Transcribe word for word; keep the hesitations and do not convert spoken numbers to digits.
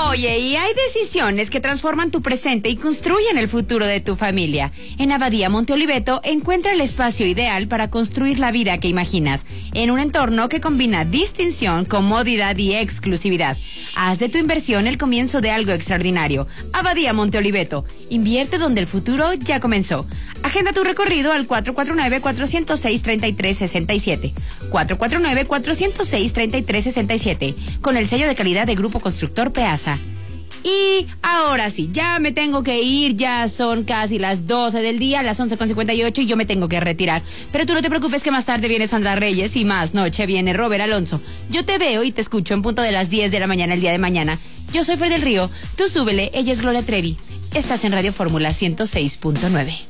Oye, y hay decisiones que transforman tu presente y construyen el futuro de tu familia. En Abadía Monte Oliveto encuentra el espacio ideal para construir la vida que imaginas, en un entorno que combina distinción, comodidad y exclusividad. Haz de tu inversión el comienzo de algo extraordinario. Abadía Monte Oliveto. Invierte donde el futuro ya comenzó. Agenda tu recorrido al cuatro cuatro nueve, cuatro cero seis, tres tres seis siete. cuatro cuatro nueve, cuatro cero seis, tres tres seis siete. Con el sello de calidad de Grupo Constructor Peasa. Y ahora sí, ya me tengo que ir, ya son casi las doce del día, las once con cincuenta y ocho y yo me tengo que retirar. Pero tú no te preocupes que más tarde viene Sandra Reyes y más noche viene Robert Alonso. Yo te veo y te escucho en punto de las diez de la mañana el día de mañana. Yo soy Fer del Río, tú súbele, ella es Gloria Trevi. Estás en Radio Fórmula ciento seis punto nueve.